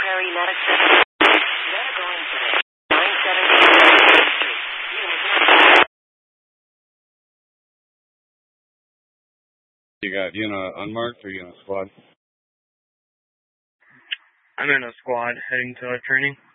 Military Medic Center. Medical incident. 917 Street. You in a unmarked or you in a squad? I'm in a squad heading to a training.